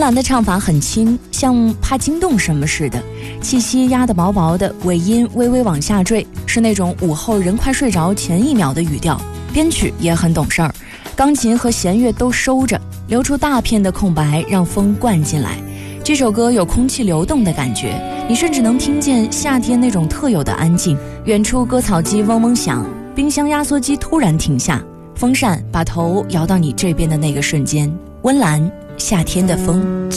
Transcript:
兰的唱法很轻，像怕惊动什么似的，气息压得薄薄的，尾音微微往下坠，是那种午后人快睡着前1秒的语调。编曲也很懂事儿，钢琴和弦乐都收着，留出大片的空白，让风灌进来。这首歌有空气流动的感觉，你甚至能听见夏天那种特有的安静。远处割草机嗡嗡响，冰箱压缩机突然停下，风扇把头摇到你这边的那个瞬间，温岚，夏天的风。